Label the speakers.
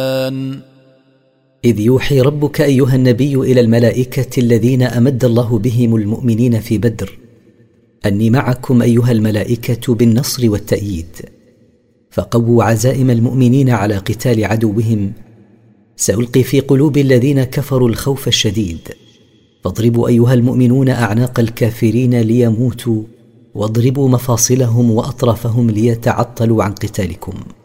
Speaker 1: إذ يوحي ربك أيها النبي إلى الملائكة الذين أمد الله بهم المؤمنين في بدر أني معكم أيها الملائكة بالنصر والتأييد، فقووا عزائم المؤمنين على قتال عدوهم. سألقي في قلوب الذين كفروا الخوف الشديد، فاضربوا أيها المؤمنون أعناق الكافرين ليموتوا، واضربوا مفاصلهم وأطرافهم ليتعطلوا عن قتالكم.